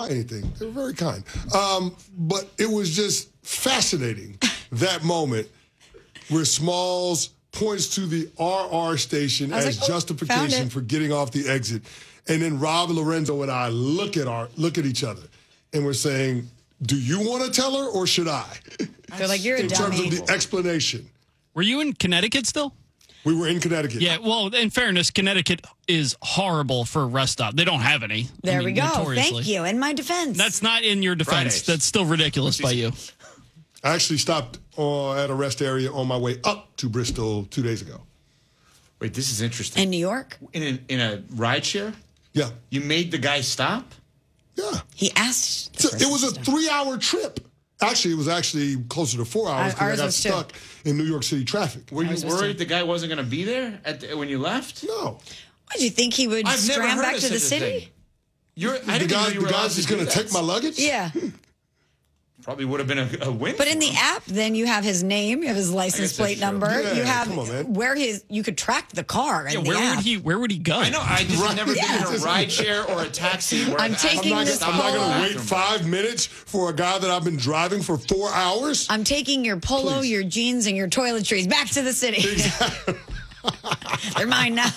buy anything. They were very kind. But it was just fascinating, that moment where Smalls points to the RR station as justification for getting off the exit. And then Rob Lorenzo and I look at each other, and we're saying, do you want to tell her or should I? They're like, you're a dummy. In terms of the explanation. Were you in Connecticut still? We were in Connecticut. Yeah, well, in fairness, Connecticut is horrible for a rest stop. They don't have any. There we go. Thank you. In my defense. That's not in your defense. Fridays. That's still ridiculous by you. I actually stopped at a rest area on my way up to Bristol 2 days ago. Wait, this is interesting. In New York? In a rideshare? Yeah. You made the guy stop? Yeah. He asked. It was a 3-hour trip. Actually, it was closer to 4 hours because I got stuck in New York City traffic. Were you worried the guy wasn't going to be there when you left? No. Did you think he would scram back to the city? The guy's just going to take my luggage? Yeah. Probably would have been a win. But in the app, then you have his name, you have his license plate number, you have you could track the car. In the app. Where would he go? I know. I just have never been in a rideshare or a taxi. I'm not going to wait 5 minutes for a guy that I've been driving for 4 hours. I'm taking your polo, your jeans, and your toiletries back to the city. Exactly. They're mine now.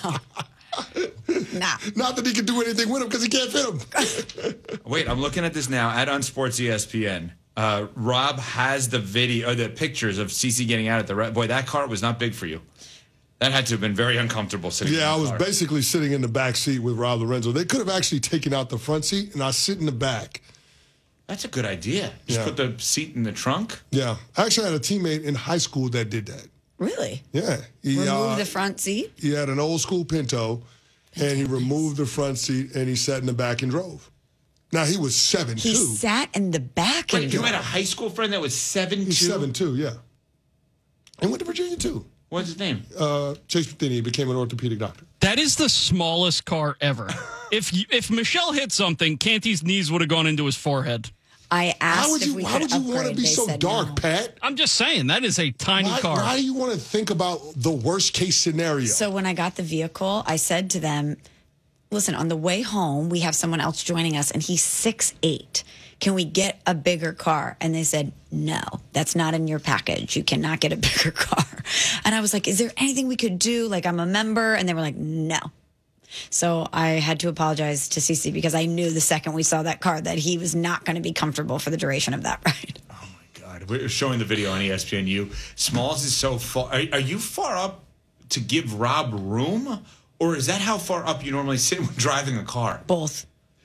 Nah. Not that he can do anything with them because he can't fit them. Wait, I'm looking at this now at Unsports ESPN. Rob has the video, or the pictures of CeCe getting out at the boy. That car was not big for you. That had to have been very uncomfortable sitting. Yeah, in the I was basically sitting in the back seat with Rob Lorenzo. They could have actually taken out the front seat, and I sit in the back. That's a good idea. Just put the seat in the trunk. Yeah, I actually had a teammate in high school that did that. Really? Yeah. Remove the front seat? He had an old school Pinto, and he removed the front seat, and he sat in the back and drove. Now, he was 7'2". He sat in the back. Wait, you had a high school friend that was 7'2"? He's 7'2", yeah. And went to Virginia, too. What's his name? Chase Matheny. He became an orthopedic doctor. That is the smallest car ever. If Michelle hit something, Canty's knees would have gone into his forehead. I asked if we could upgrade. Why would you want to be so dark, no. Pat? I'm just saying, that is a tiny car. Why do you want to think about the worst case scenario? So when I got the vehicle, I said to them, listen, on the way home, we have someone else joining us, and he's 6'8". Can we get a bigger car? And they said, no, that's not in your package. You cannot get a bigger car. And I was like, is there anything we could do? Like, I'm a member. And they were like, no. So I had to apologize to CeCe because I knew the second we saw that car that he was not going to be comfortable for the duration of that ride. Oh, my God. We're showing the video on ESPNU. Smalls is so far. Are you far up to give Rob room? Or is that how far up you normally sit when driving a car? Both.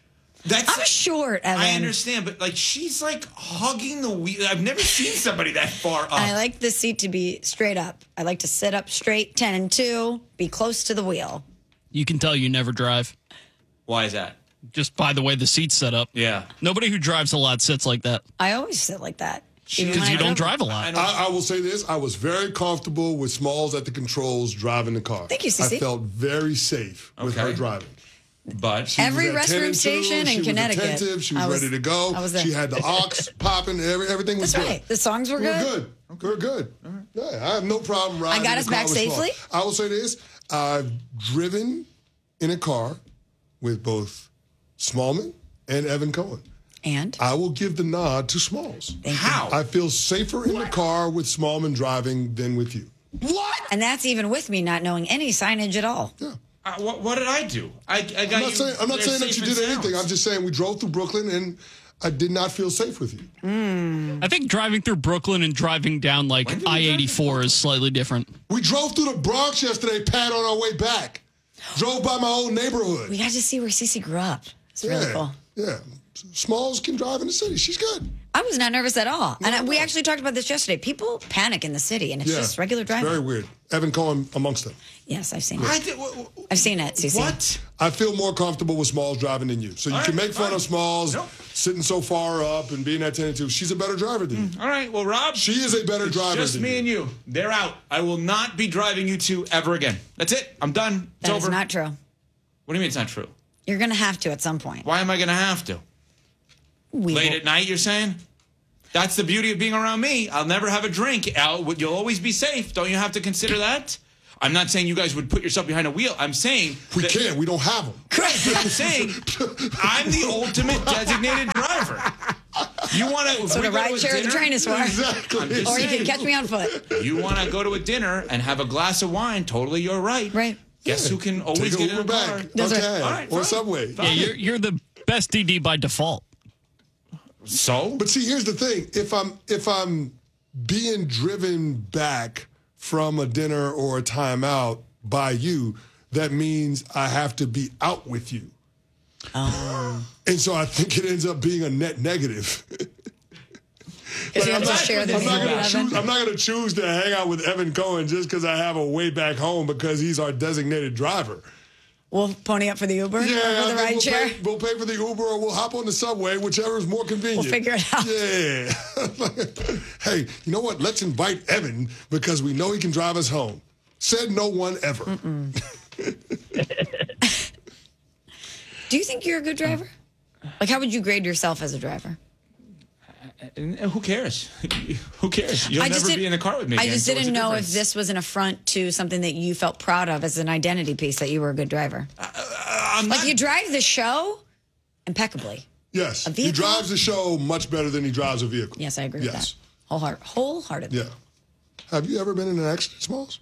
I'm short, Evan. I understand, but she's hugging the wheel. I've never seen somebody that far up. I like the seat to be straight up. I like to sit up straight, 10 and 2, be close to the wheel. You can tell you never drive. Why is that? Just by the way the seat's set up. Yeah. Nobody who drives a lot sits like that. I always sit like that. Because you don't drive a lot. I will say this. I was very comfortable with Smalls at the controls driving the car. Thank you, CeCe. I felt very safe with her driving. But every restroom station in Connecticut. She was ready to go. She had the aux popping. Everything was good. Right. The songs were good. We're good. Yeah, I have no problem riding. I got us back safely. I will say this. I've driven in a car with both Smallman and Evan Cohen. And? I will give the nod to Smalls. How? I feel safer in the car with Smallman driving than with you. What? And that's even with me not knowing any signage at all. Yeah. What did I do? I'm not saying that you did anything. I'm just saying we drove through Brooklyn and I did not feel safe with you. I think driving through Brooklyn and driving down I-84 is slightly different. We drove through the Bronx yesterday, Pat, on our way back. Drove by my old neighborhood. We got to see where CeCe grew up. It's really cool. Yeah. Smalls can drive in the city. She's good. I was not nervous at all. And we actually talked about this yesterday. People panic in the city, and it's just regular driving. It's very weird. Evan Cohen amongst them. Yes, I've seen it. I've seen it, CeCe. What? I feel more comfortable with Smalls driving than you. So you can make fun of Smalls sitting so far up and being at 10 and 2. She's a better driver than you. All right. Well, Rob. She is a better driver than you. Just me and you. They're out. I will not be driving you two ever again. That's it. I'm done. It's over. That is not true. What do you mean it's not true? You're going to have to at some point. Why am I going to have to? Late at night, you're saying? That's the beauty of being around me. I'll never have a drink. You'll always be safe. Don't you have to consider that? I'm not saying you guys would put yourself behind a wheel. I'm saying... We can't. We don't have them. Correct. But I'm saying I'm the ultimate designated driver. You want to? So the ride share the train is for. Exactly. Or you can catch me on foot. You want to go to a dinner and have a glass of wine? Totally, you're right. Right. Guess who can always Take get in a Uber car? back. That's Okay. right. All right, Or fine. Subway. Yeah, you're the best DD by default. So, But see, here's the thing: if I'm being driven back from a dinner or a timeout by you, that means I have to be out with you. And so I think it ends up being a net negative. Because you have to share the I'm not dinner gonna with Evan. choose. I'm not going to choose to hang out with Evan Cohen just because I have a way back home because he's our designated driver. We'll pony up for the Uber or for the I ride think share. we'll pay for the Uber or we'll hop on the subway, whichever is more convenient. We'll figure it out. Yeah. Hey, you know what? Let's invite Evan because we know he can drive us home. Said no one ever. Do you think you're a good driver? Like, how would you grade yourself as a driver? who cares? Who cares? You'll never be in the car with me again. I just so what's didn't the know difference? if this was an affront to something that you felt proud of as an identity piece, that you were a good driver. Like, you drive the show impeccably. Yes. A He vehicle? drives the show much better than he drives a vehicle. Yes, I agree with that. Wholeheartedly. Yeah. Have you ever been in an accident, Smalls?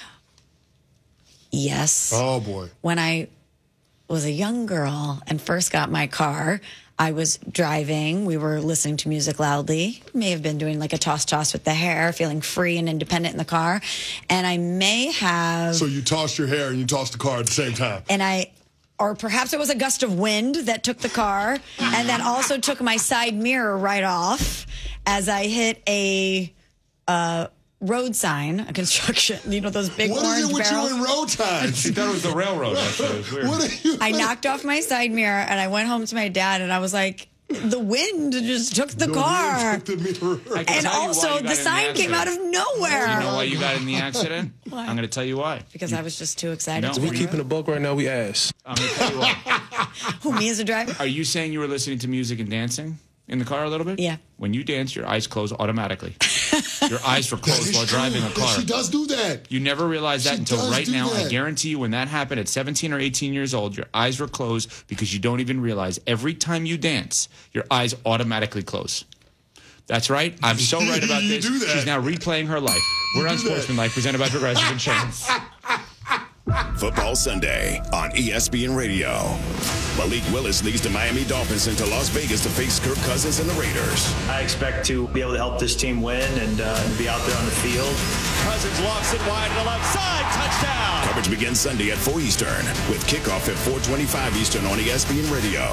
Yes. Oh, boy. When I was a young girl and first got my car, I was driving. We were listening to music loudly. May have been doing like a toss with the hair, feeling free and independent in the car. And I may have... So you tossed your hair and you tossed the car at the same time. Or perhaps it was a gust of wind that took the car and then also took my side mirror right off as I hit a road sign, a construction, those big What orange is it with barrels. you and road signs? I thought it was the railroad. Actually. It was weird. What are you? I knocked off my side mirror and I went home to my dad and I was like, the wind just took the car. Took the mirror. I can And tell you why also, you got the in sign came out of accident. nowhere. You know why you got in the accident? Why? I'm going to tell you why. Because I was just too excited No. to We be Keeping a book right now, we ass. I'm going to tell you why. Who, me as a driver? Are you saying you were listening to music and dancing in the car a little bit? Yeah. When you dance, your eyes close automatically. Your eyes were That closed is while true. driving a Yeah, car. she does do that. You never realized that She until does right do now. I that. guarantee you when that happened at 17 or 18 years old, your eyes were closed because you don't even realize every time you dance, your eyes automatically close. That's right. I'm so right about You this. do that. She's now replaying her life. We're on do that. Sportsmanlike, presented by Progressive Insurance. Football Sunday on ESPN Radio. Malik Willis leads the Miami Dolphins into Las Vegas to face Kirk Cousins and the Raiders. I expect to be able to help this team win and be out there on the field. Cousins lofts it wide to the left side. Touchdown. Coverage begins Sunday at 4 Eastern with kickoff at 4:25 Eastern on ESPN Radio.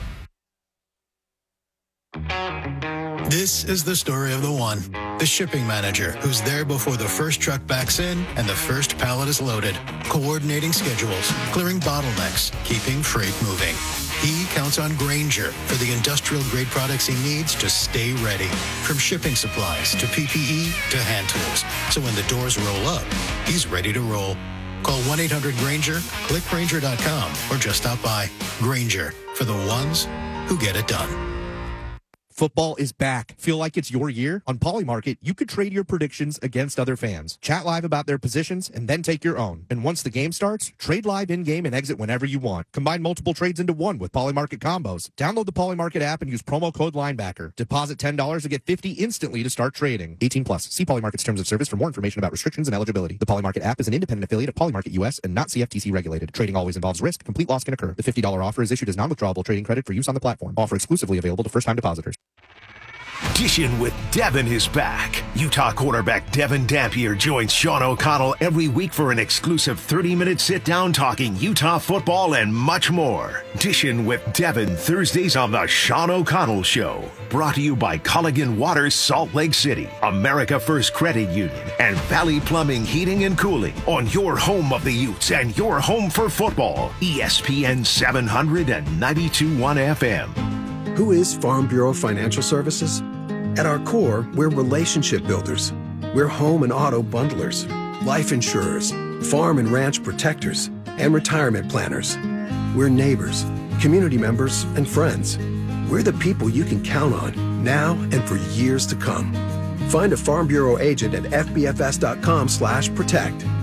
This is the story of the one, the shipping manager who's there before the first truck backs in and the first pallet is loaded, coordinating schedules, clearing bottlenecks, keeping freight moving. He counts on Grainger for the industrial-grade products he needs to stay ready, from shipping supplies to PPE to hand tools. So when the doors roll up, he's ready to roll. Call 1-800-GRAINGER, click Grainger.com, or just stop by. Grainger, for the ones who get it done. Football is back. Feel like it's your year? On Polymarket, you could trade your predictions against other fans. Chat live about their positions and then take your own. And once the game starts, trade live in-game and exit whenever you want. Combine multiple trades into one with Polymarket combos. Download the Polymarket app and use promo code Linebacker. Deposit $10 to get $50 instantly to start trading. 18 plus. See Polymarket's terms of service for more information about restrictions and eligibility. The Polymarket app is an independent affiliate of Polymarket US and not CFTC regulated. Trading always involves risk. Complete loss can occur. The $50 offer is issued as non-withdrawable trading credit for use on the platform. Offer exclusively available to first-time depositors. Dishing with Devin is back. Utah quarterback Devin Dampier joins Sean O'Connell every week for an exclusive 30-minute sit-down talking Utah football and much more. Dishing with Devin Thursdays on the Sean O'Connell Show. Brought to you by Culligan Waters Salt Lake City, America First Credit Union, and Valley Plumbing Heating and Cooling on your home of the Utes and your home for football. ESPN 792.1 FM. Who is Farm Bureau Financial Services? At our core, we're relationship builders. We're home and auto bundlers, life insurers, farm and ranch protectors, and retirement planners. We're neighbors, community members, and friends. We're the people you can count on now and for years to come. Find a Farm Bureau agent at fbfs.com/protect.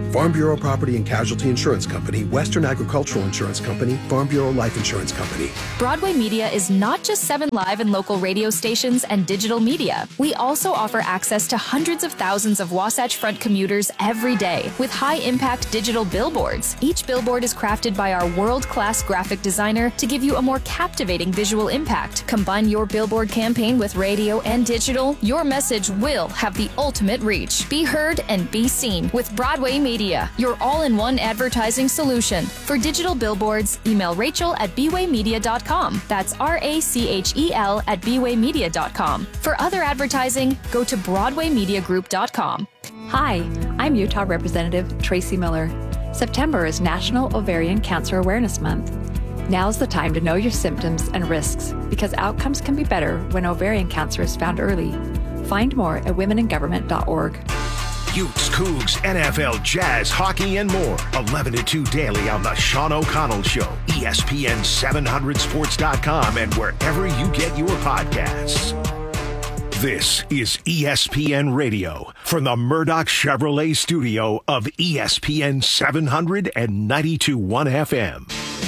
Farm Bureau Property and Casualty Insurance Company, Western Agricultural Insurance Company, Farm Bureau Life Insurance Company. Broadway Media is not just 7 live and local radio stations and digital media. We also offer access to hundreds of thousands of Wasatch Front commuters every day with high-impact digital billboards. Each billboard is crafted by our world-class graphic designer to give you a more captivating visual impact. Combine your billboard campaign with radio and digital, your message will have the ultimate reach. Be heard and be seen with Broadway Media, your all-in-one advertising solution. For digital billboards, email Rachel@bwaymedia.com. That's RACHEL @bwaymedia.com. For other advertising, go to BroadwayMediaGroup.com. Hi, I'm Utah Representative Tracy Miller. September is National Ovarian Cancer Awareness Month. Now's the time to know your symptoms and risks because outcomes can be better when ovarian cancer is found early. Find more at womeningovernment.org. Utes, Cougs, NFL, Jazz, hockey, and more. 11 to 2 daily on the Sean O'Connell Show. ESPN 700sports.com and wherever you get your podcasts. This is ESPN Radio from the Murdoch Chevrolet studio of ESPN 700 and 92.1 FM.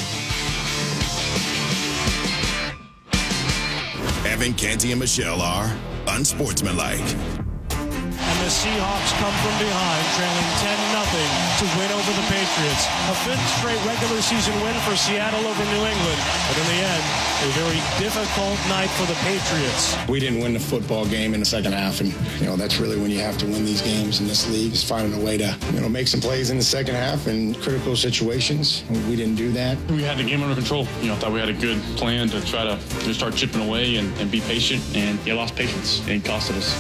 Evan, Canty, and Michelle are unsportsmanlike. And the Seahawks come from behind, trailing 10-0 to win over the Patriots. A fifth straight regular season win for Seattle over New England. But in the end, a very difficult night for the Patriots. We didn't win the football game in the second half, and that's really when you have to win these games in this league, is finding a way to make some plays in the second half in critical situations. We didn't do that. We had the game under control. Thought we had a good plan to try to start chipping away and be patient, and you lost patience, and it costed us.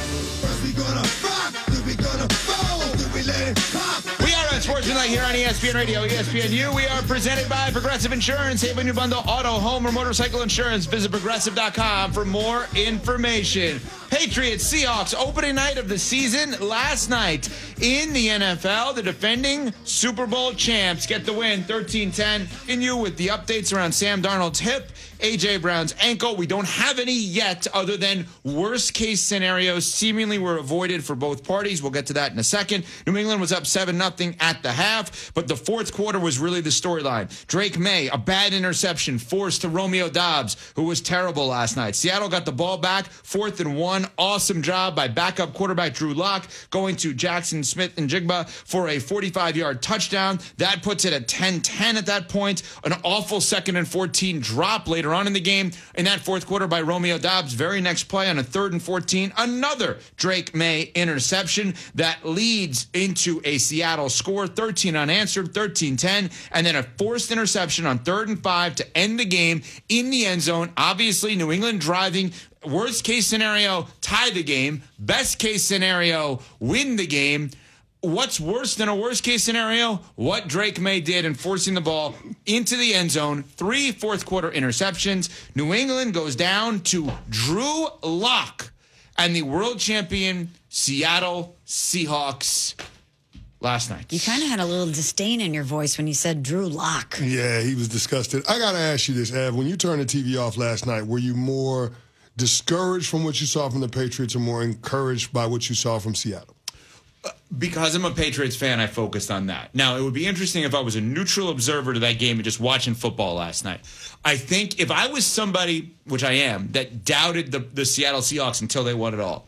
We are at Sportsmanlike here on ESPN Radio, ESPNU. We are presented by Progressive Insurance. Save on your bundle auto, home, or motorcycle insurance. Visit Progressive.com for more information. Patriots, Seahawks, opening night of the season last night in the NFL. The defending Super Bowl champs get the win, 13-10. Continue with the updates around Sam Darnold's hip, A.J. Brown's ankle. We don't have any yet other than worst-case scenarios seemingly were avoided for both parties. We'll get to that in a second. New England was up 7-0 at the half, but the fourth quarter was really the storyline. Drake May, a bad interception forced to Romeo Doubs, who was terrible last night. Seattle got the ball back, 4th and 1. Awesome job by backup quarterback Drew Lock, going to Jackson Smith and Jigba for a 45-yard touchdown. That puts it at 10-10 at that point. An awful 2nd and 14 drop later on in the game in that fourth quarter by Romeo Doubs. Very next play on a 3rd and 14, another Drake May interception that leads into a Seattle score, 13 unanswered, 13-10, and then a forced interception on 3rd and 5 to end the game in the end zone. Obviously, New England driving. Worst case scenario, tie the game. Best case scenario, win the game. What's worse than a worst case scenario? What Drake May did in forcing the ball into the end zone. 3 fourth quarter interceptions. New England goes down to Drew Lock and the world champion Seattle Seahawks last night. You kind of had a little disdain in your voice when you said Drew Lock. Yeah, he was disgusted. I got to ask you this, Ev. When you turned the TV off last night, were you more discouraged from what you saw from the Patriots or more encouraged by what you saw from Seattle? Because I'm a Patriots fan, I focused on that. Now, it would be interesting if I was a neutral observer to that game and just watching football last night. I think if I was somebody, which I am, that doubted the Seattle Seahawks until they won it all,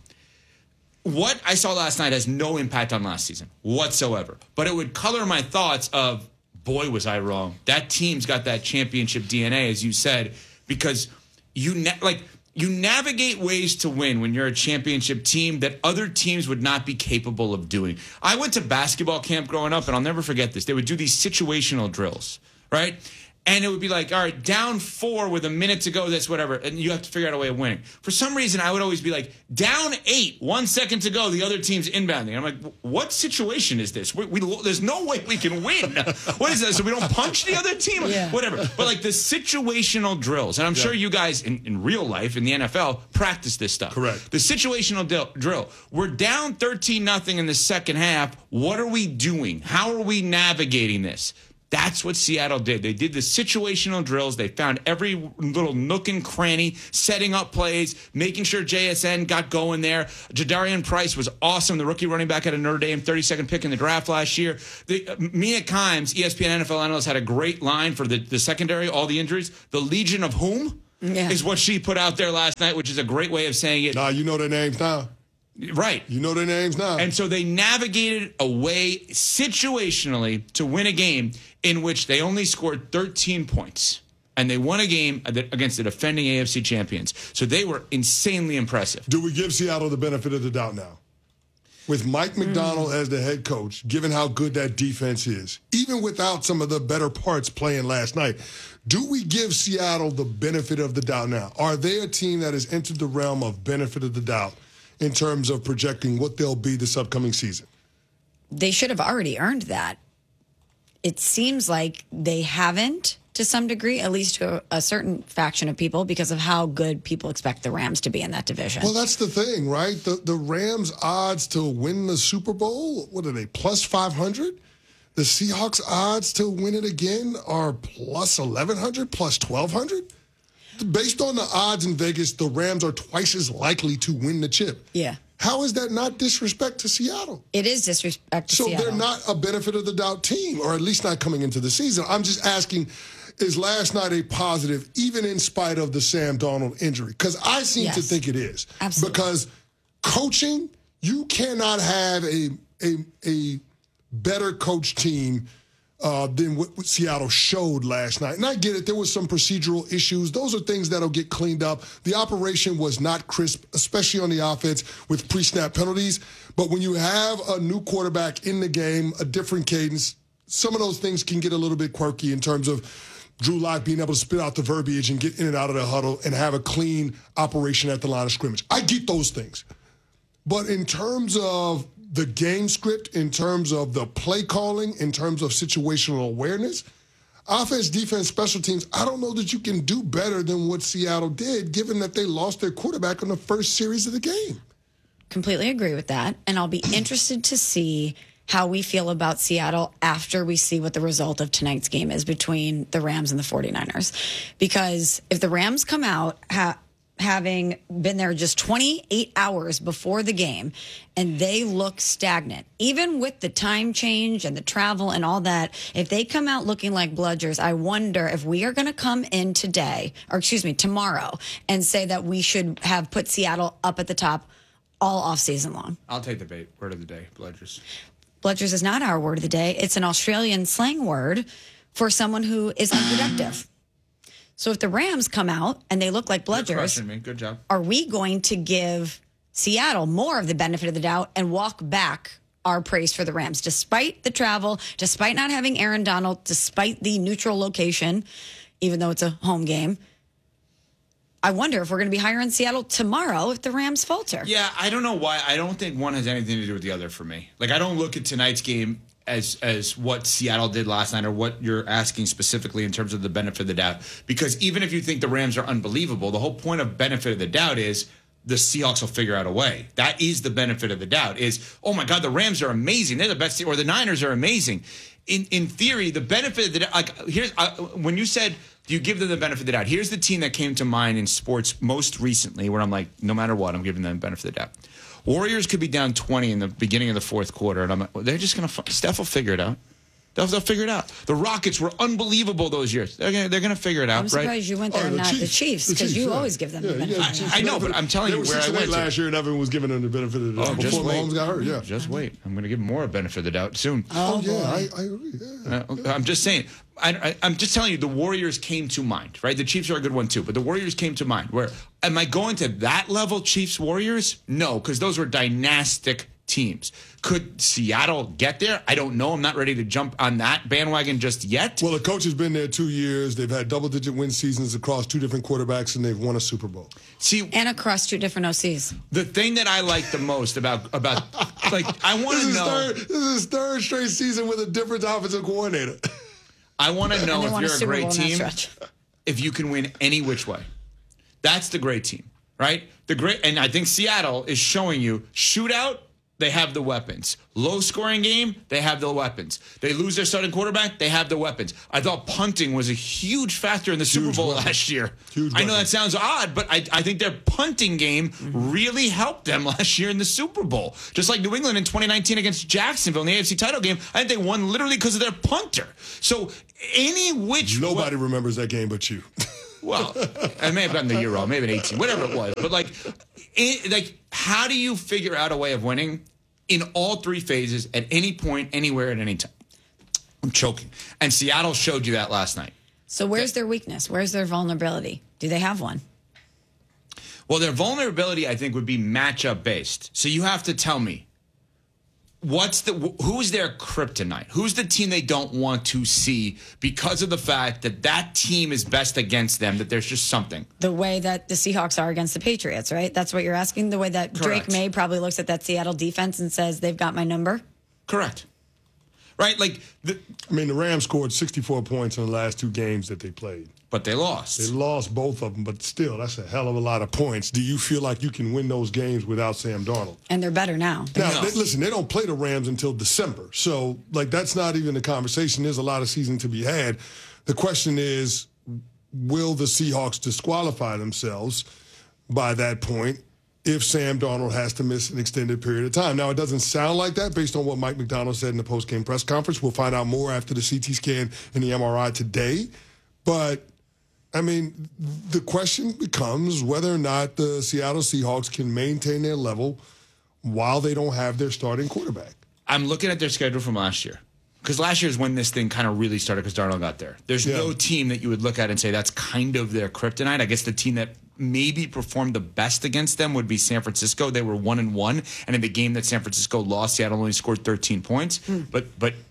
what I saw last night has no impact on last season whatsoever. But it would color my thoughts of, boy, was I wrong. That team's got that championship DNA, as you said, because you navigate ways to win when you're a championship team that other teams would not be capable of doing. I went to basketball camp growing up, and I'll never forget this. They would do these situational drills, right? And it would be like, all right, down 4 with a minute to go, that's whatever, and you have to figure out a way of winning. For some reason, I would always be like, down 8, 1 second to go, the other team's inbounding. I'm like, what situation is this? There's no way we can win. What is that? So we don't punch the other team? Yeah. Whatever. But like the situational drills, and I'm sure you guys in real life, in the NFL, practice this stuff. Correct. The situational drill. We're down 13-0 in the second half. What are we doing? How are we navigating this? That's what Seattle did. They did the situational drills. They found every little nook and cranny, setting up plays, making sure JSN got going there. Jadarian Price was awesome, the rookie running back out of Notre Dame, 32nd pick in the draft last year. Mia Kimes, ESPN NFL analyst, had a great line for the secondary, all the injuries. The Legion of whom is what she put out there last night, which is a great way of saying it. Nah, you know their names now. Right. You know their names now. And so they navigated a way situationally to win a game in which they only scored 13 points. And they won a game against the defending AFC champions. So they were insanely impressive. Do we give Seattle the benefit of the doubt now? With Mike McDonald as the head coach, given how good that defense is, even without some of the better parts playing last night, do we give Seattle the benefit of the doubt now? Are they a team that has entered the realm of benefit of the doubt in terms of projecting what they'll be this upcoming season? They should have already earned that. It seems like they haven't, to some degree, at least to a certain faction of people, because of how good people expect the Rams to be in that division. Well, that's the thing, right? The Rams' odds to win the Super Bowl, what are they, plus 500? The Seahawks' odds to win it again are plus 1,100, plus 1,200? Based on the odds in Vegas, the Rams are twice as likely to win the chip. Yeah. How is that not disrespect to Seattle? It is disrespect to Seattle. So they're not a benefit of the doubt team, or at least not coming into the season. I'm just asking, is last night a positive, even in spite of the Sam Darnold injury? Because I seem to think it is. Absolutely. Because coaching, you cannot have a better coach team than what Seattle showed last night. And I get it. There was some procedural issues. Those are things that'll get cleaned up. The operation was not crisp, especially on the offense with pre-snap penalties. But when you have a new quarterback in the game, a different cadence, some of those things can get a little bit quirky in terms of Drew Lock being able to spit out the verbiage and get in and out of the huddle and have a clean operation at the line of scrimmage. I get those things. But in terms of the game script, in terms of the play calling, in terms of situational awareness, offense, defense, special teams, I don't know that you can do better than what Seattle did, given that they lost their quarterback in the first series of the game. Completely agree with that. And I'll be interested to see how we feel about Seattle after we see what the result of tonight's game is between the Rams and the 49ers. Because if the Rams come out having been there just 28 hours before the game, and they look stagnant, even with the time change and the travel and all that, if they come out looking like bludgers, I wonder if we are going to come in tomorrow, and say that we should have put Seattle up at the top all off season long. I'll take the bait. Word of the day, bludgers. Bludgers is not our word of the day. It's an Australian slang word for someone who is unproductive. So if the Rams come out and they look like bludgers, You're crushing me. Good job. Are we going to give Seattle more of the benefit of the doubt and walk back our praise for the Rams, despite the travel, despite not having Aaron Donald, despite the neutral location, even though it's a home game? I wonder if we're going to be higher in Seattle tomorrow if the Rams falter. Yeah, I don't know why. I don't think one has anything to do with the other for me. Like, I don't look at tonight's game as what Seattle did last night, or what you're asking specifically in terms of the benefit of the doubt. Because even if you think the Rams are unbelievable, the whole point of benefit of the doubt is the Seahawks will figure out a way. That is the benefit of the doubt is, oh my God, the Rams are amazing. They're the best team, or the Niners are amazing. In theory, the benefit of the doubt, like when you said, do you give them the benefit of the doubt? Here's the team that came to mind in sports most recently where I'm like, no matter what, I'm giving them the benefit of the doubt. Warriors could be down 20 in the beginning of the fourth quarter, and I'm like, well, they're just going to – Steph will figure it out. They'll figure it out. The Rockets were unbelievable those years. They're going to figure it out, I'm surprised you went there and not the Chiefs, because you always give them the benefit. I know, but I'm telling you where I went last year, and everyone was giving them the benefit of the doubt before Mahomes got hurt. Yeah, just wait. I'm going to give more benefit of the doubt soon. I agree. Yeah. I'm just saying. I'm just telling you, the Warriors came to mind, right? The Chiefs are a good one, too, but the Warriors came to mind. Where am I going to that level, Chiefs-Warriors? No, because those were dynastic teams. Could Seattle get there? I don't know. I'm not ready to jump on that bandwagon just yet. Well, the coach has been there 2 years. They've had double-digit win seasons across two different quarterbacks, and they've won a Super Bowl. And across two different OCs. The thing that I like the most about like, I want to know. This is his third straight season with a different offensive coordinator. I want to know if you're a great team, if you can win any which way. That's the great team, right? And I think Seattle is showing you shootout. they have the weapons. Low-scoring game, they have the weapons. They lose their starting quarterback, they have the weapons. I thought punting was a huge factor in the Super Bowl last year. I know that sounds odd, but I think their punting game really helped them last year in the Super Bowl. Just like New England in 2019 against Jacksonville in the AFC title game, I think they won literally because of their punter. So nobody remembers that game but you. Well, I may have gotten the year wrong, maybe an 18, whatever it was. But how do you figure out a way of winning in all three phases at any point, anywhere, at any time? I'm choking. And Seattle showed you that last night. So where's their weakness? Where's their vulnerability? Do they have one? Well, their vulnerability, I think, would be matchup based. So you have to tell me. Who's their kryptonite? Who's the team they don't want to see because of the fact that team is best against them, that there's just something? The way that the Seahawks are against the Patriots, right? That's what you're asking? The way that Correct. Drake May probably looks at that Seattle defense and says, they've got my number? Correct. Right? The Rams scored 64 points in the last two games that they played. But they lost. They lost both of them, but still, that's a hell of a lot of points. Do you feel like you can win those games without Sam Darnold? And they're better now. Listen, they don't play the Rams until December. So, that's not even a conversation. There's a lot of season to be had. The question is, will the Seahawks disqualify themselves by that point if Sam Darnold has to miss an extended period of time? Now, it doesn't sound like that based on what Mike McDonald said in the post-game press conference. We'll find out more after the CT scan and the MRI today. But the question becomes whether or not the Seattle Seahawks can maintain their level while they don't have their starting quarterback. I'm looking at their schedule from last year. Because last year is when this thing kind of really started because Darnold got there. There's no team that you would look at and say that's kind of their kryptonite. I guess the team that maybe performed the best against them would be San Francisco. They were 1-1. And in the game that San Francisco lost, Seattle only scored 13 points. But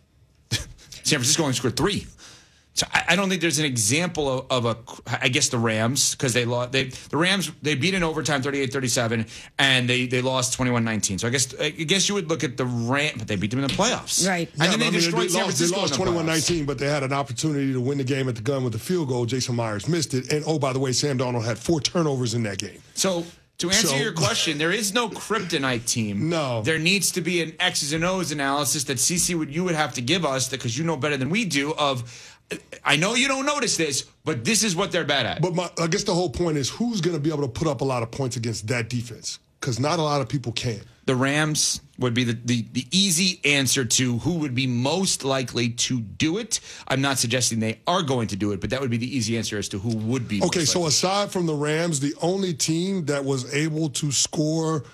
San Francisco only scored 3. So I don't think there's an example of the Rams, because they lost. The Rams, they beat in overtime 38-37, and they lost 21-19. So I guess you would look at the Rams, but they beat them in the playoffs. Right. And then they destroyed San Francisco. They lost 21-19, but they had an opportunity to win the game at the gun with a field goal. Jason Myers missed it. And, by the way, Sam Darnold had 4 turnovers in that game. So to answer your question, there is no kryptonite team. No. There needs to be an X's and O's analysis that you would have to give us, because you know better than we do, I know you don't notice this, but this is what they're bad at. But I guess the whole point is, who's going to be able to put up a lot of points against that defense? Because not a lot of people can. The Rams would be the easy answer to who would be most likely to do it. I'm not suggesting they are going to do it, but that would be the easy answer as to who would be. Okay, so aside from the Rams, the only team that was able to score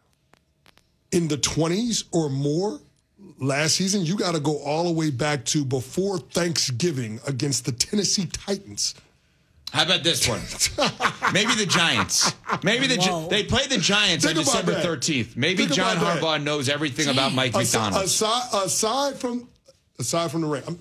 in the 20s or more last season, you got to go all the way back to before Thanksgiving against the Tennessee Titans. How about this one? Maybe the Giants. Maybe they play the Giants on December 13th. Maybe John Harbaugh knows everything about Mike McDonald. Aside from the Rams.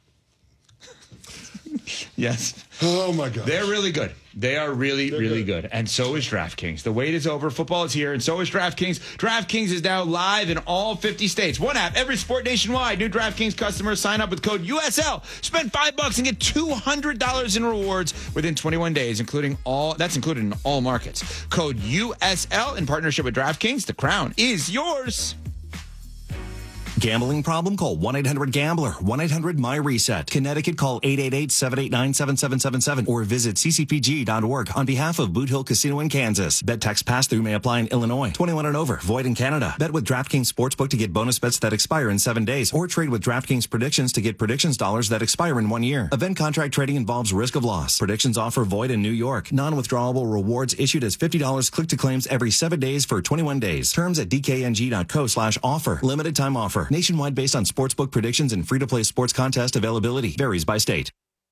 Yes. Oh, my God. They're really good. They are really good. And so is DraftKings. The wait is over. Football is here, and so is DraftKings. DraftKings is now live in all 50 states. One app, every sport nationwide. New DraftKings customers sign up with code USL. Spend $5 and get $200 in rewards within 21 days, included in all markets. Code USL in partnership with DraftKings. The crown is yours. Gambling problem? Call 1-800-GAMBLER. 1-800-MY-RESET. Connecticut, call 888-789-7777 or visit ccpg.org on behalf of Boot Hill Casino in Kansas. Bet tax pass-through may apply in Illinois. 21 and over. Void in Canada. Bet with DraftKings Sportsbook to get bonus bets that expire in 7 days, or trade with DraftKings Predictions to get predictions dollars that expire in 1 year. Event contract trading involves risk of loss. Predictions offer void in New York. Non-withdrawable rewards issued as $50 click-to-claims every 7 days for 21 days. Terms at dkng.co/offer. Limited time offer. Nationwide based on sportsbook predictions and free-to-play sports contest availability. Varies by state.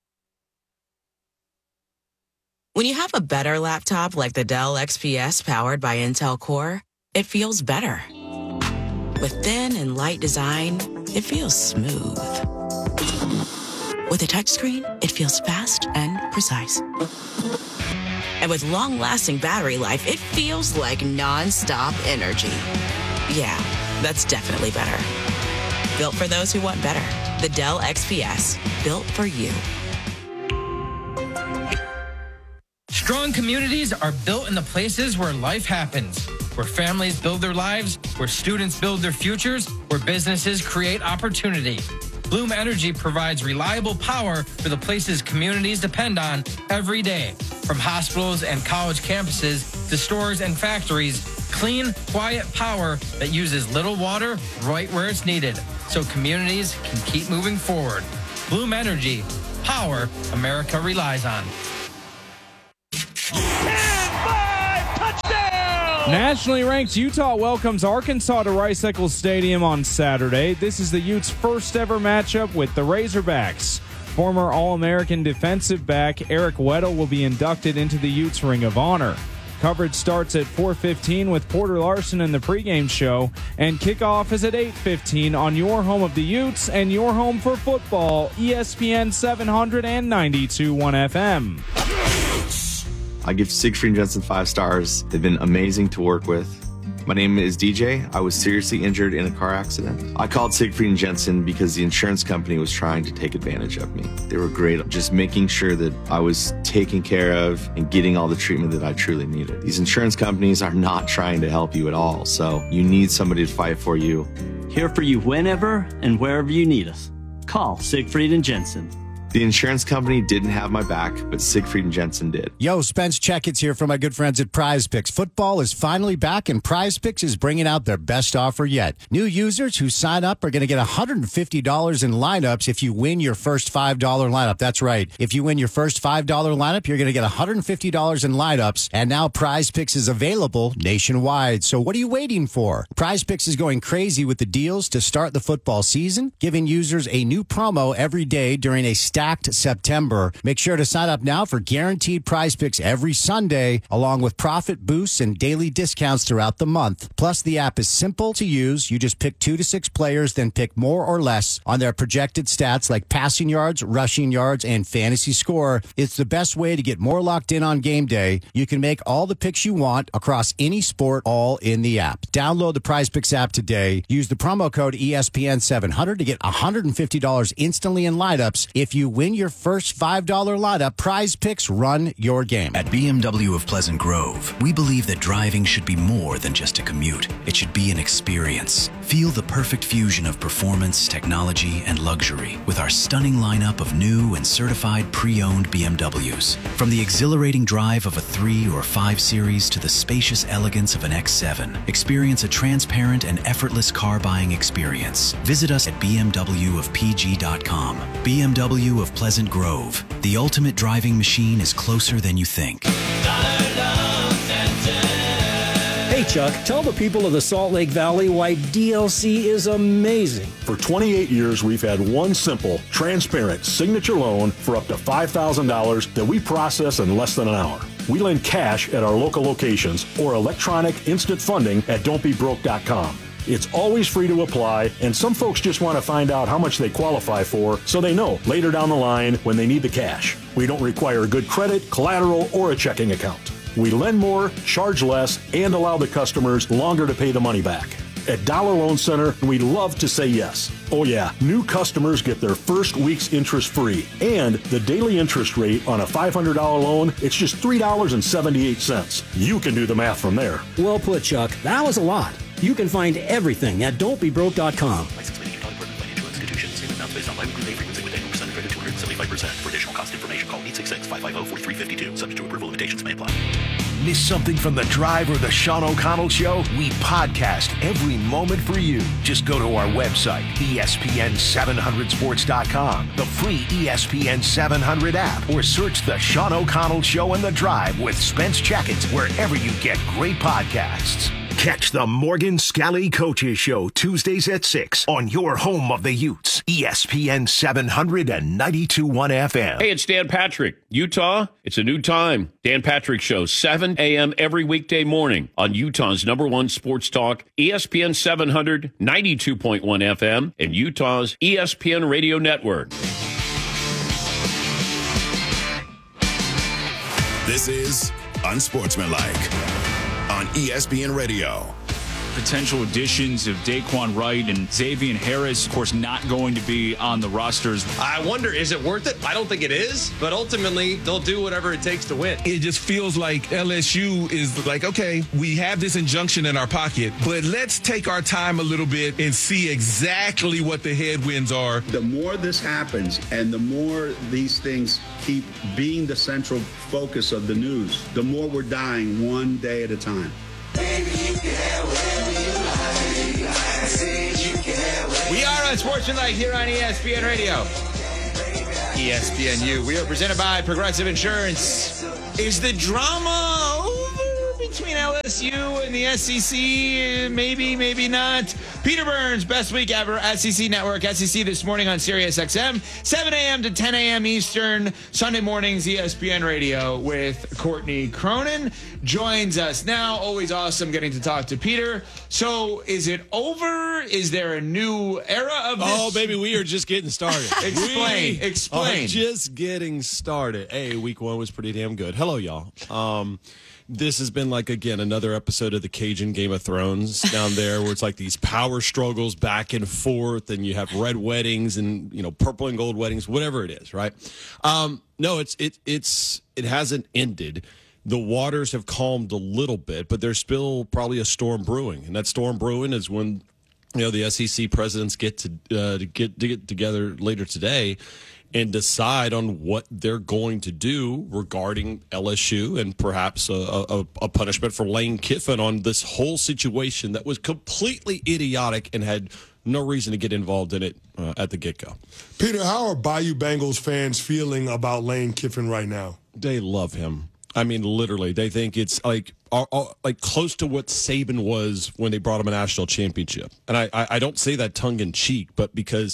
When you have a better laptop like the Dell XPS powered by Intel Core, it feels better. With thin and light design, it feels smooth. With a touchscreen, it feels fast and precise. And with long-lasting battery life, it feels like non-stop energy. Yeah, that's definitely better. Built for those who want better. The Dell XPS. Built for you. Strong communities are built in the places where life happens, where families build their lives, where students build their futures, where businesses create opportunity. Bloom Energy provides reliable power for the places communities depend on every day. From hospitals and college campuses to stores and factories, clean, quiet power that uses little water right where it's needed, so communities can keep moving forward. Bloom Energy, power America relies on. Nationally ranked Utah welcomes Arkansas to Rice-Eccles Stadium on Saturday. This is the Utes' first ever matchup with the Razorbacks. Former All-American defensive back Eric Weddle will be inducted into the Utes' Ring of Honor. Coverage starts at 4:15 with Porter Larson in the pregame show, and kickoff is at 8:15 on your home of the Utes and your home for football, ESPN 700 and 92.1 FM. I give Siegfried and Jensen 5 stars. They've been amazing to work with. My name is DJ. I was seriously injured in a car accident. I called Siegfried and Jensen because the insurance company was trying to take advantage of me. They were great at just making sure that I was taken care of and getting all the treatment that I truly needed. These insurance companies are not trying to help you at all, so you need somebody to fight for you. Here for you whenever and wherever you need us. Call Siegfried and Jensen. The insurance company didn't have my back, but Siegfried and Jensen did. Yo, Spence Checkets here from my good friends at Prize Picks. Football is finally back, and Prize Picks is bringing out their best offer yet. New users who sign up are going to get $150 in lineups if you win your first $5 lineup. That's right. If you win your first $5 lineup, you're going to get $150 in lineups, and now Prize Picks is available nationwide. So what are you waiting for? Prize Picks is going crazy with the deals to start the football season, giving users a new promo every day during a stacked September. Make sure to sign up now for guaranteed Prize Picks every Sunday, along with profit boosts and daily discounts throughout the month. Plus, the app is simple to use. You just pick 2 to 6 players, then pick more or less on their projected stats like passing yards, rushing yards, and fantasy score. It's the best way to get more locked in on game day. You can make all the picks you want across any sport, all in the app. Download the Prize Picks app today. Use the promo code ESPN700 to get $150 instantly in lineups. If you win your first $5 lineup, Prize Picks run your game. At BMW of Pleasant Grove, we believe that driving should be more than just a commute. It should be an experience. Feel the perfect fusion of performance, technology, and luxury with our stunning lineup of new and certified pre-owned BMWs. From the exhilarating drive of a 3 or 5 Series to the spacious elegance of an X7, experience a transparent and effortless car buying experience. Visit us at bmwofpg.com. BMW of Pleasant Grove. The ultimate driving machine is closer than you think. Hey Chuck, tell the people of the Salt Lake Valley why DLC is amazing. For 28 years, we've had one simple, transparent signature loan for up to $5,000 that we process in less than an hour. We lend cash at our local locations or electronic instant funding at don'tbebroke.com. It's always free to apply, and some folks just want to find out how much they qualify for so they know later down the line when they need the cash. We don't require good credit, collateral, or a checking account. We lend more, charge less, and allow the customers longer to pay the money back. At Dollar Loan Center, we love to say yes. Oh yeah, new customers get their first week's interest free. And the daily interest rate on a $500 loan, it's just $3.78. You can do the math from there. Well put, Chuck. That was a lot. You can find everything at don'tbebroke.com. License managed by financial institutions. Statement amounts based on live repay frequency with annual percentage rate of 275%. For additional cost information, call 866-550-4352. Subject to approval, limitations may apply. Miss something from The Drive or the Sean O'Connell Show? We podcast every moment for you. Just go to our website, ESPN700sports.com, the free ESPN 700 app, or search The Sean O'Connell Show and The Drive with Spence Checkets wherever you get great podcasts. Catch the Morgan Scally Coaches Show Tuesdays at 6 on your home of the Utes, ESPN 700 and 92.1 FM. Hey, it's Dan Patrick. Utah, it's a new time. Dan Patrick Show, 7 a.m. every weekday morning on Utah's #1 sports talk, ESPN 700, 92.1 FM, and Utah's ESPN Radio Network. This is Unsportsmanlike on ESPN Radio. potential additions of Daquan Wright and Xavier Harris, of course, not going to be on the rosters. I wonder, is it worth it? I don't think it is, but ultimately, they'll do whatever it takes to win. It just feels like LSU is like, okay, we have this injunction in our pocket, but let's take our time a little bit and see exactly what the headwinds are. The more this happens and the more these things keep being the central focus of the news, the more we're dying one day at a time. We are on Sportsmanlike here on ESPN Radio. ESPNU. We are presented by Progressive Insurance. Is the drama over between LSU and the SEC? Maybe, maybe not. Peter Burns, best week ever, SEC Network. SEC this morning on Sirius XM, 7 a.m. to 10 a.m. Eastern. Sunday mornings, ESPN Radio with Courtney Cronin joins us now. Always awesome getting to talk to Peter. So is it over? Is there a new era of this? Oh, baby, we are just getting started. Explain. We are just getting started. Hey, week one was pretty damn good. Hello, y'all. This has been like, again, another episode of the Cajun Game of Thrones down there where it's like these power struggles back and forth and you have red weddings and, purple and gold weddings, whatever it is, right? No, it hasn't ended. The waters have calmed a little bit, but there's still probably a storm brewing. And that storm brewing is when, the SEC presidents get together later today and decide on what they're going to do regarding LSU and perhaps a punishment for Lane Kiffin on this whole situation that was completely idiotic and had no reason to get involved in it at the get-go. Peter, how are Bayou Bengals fans feeling about Lane Kiffin right now? They love him. I mean, literally, they think it's like close to what Saban was when they brought him a national championship. And I don't say that tongue-in-cheek, but because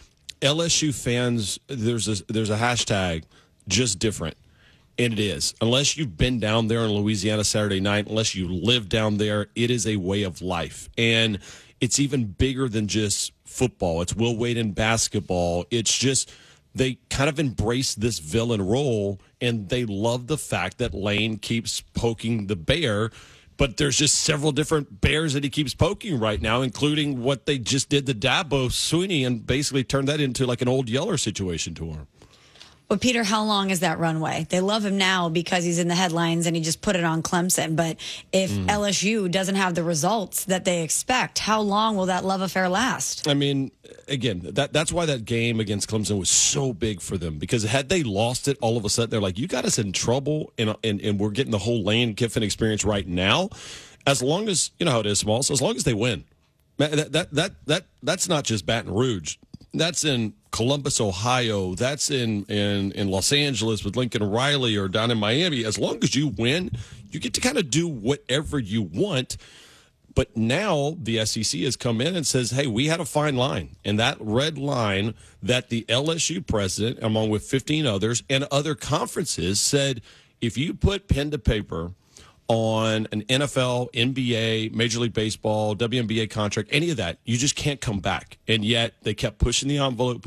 LSU fans, there's a hashtag, just different. And it is. Unless you've been down there in Louisiana Saturday night, unless you live down there, it is a way of life. And it's even bigger than just football. It's Will Wade in basketball. It's just they kind of embrace this villain role, and they love the fact that Lane keeps poking the bear. But there's just several different bears that he keeps poking right now, including what they just did to Dabo Swinney and basically turned that into like an Old Yeller situation to him. But, Peter, how long is that runway? They love him now because he's in the headlines and he just put it on Clemson. But if LSU doesn't have the results that they expect, how long will that love affair last? I mean, again, that's why that game against Clemson was so big for them. Because had they lost it, all of a sudden they're like, you got us in trouble, and we're getting the whole Lane Kiffin experience right now. As long as, you know how it is, Small, so as long as they win. That's not just Baton Rouge. That's in Columbus, Ohio. That's in Los Angeles with Lincoln Riley or down in Miami. As long as you win, you get to kind of do whatever you want. But now the SEC has come in and says, hey, we had a fine line. And that red line that the LSU president, along with 15 others and other conferences, said, if you put pen to paper on an NFL, NBA, Major League Baseball, WNBA contract, any of that, you just can't come back. And yet they kept pushing the envelope.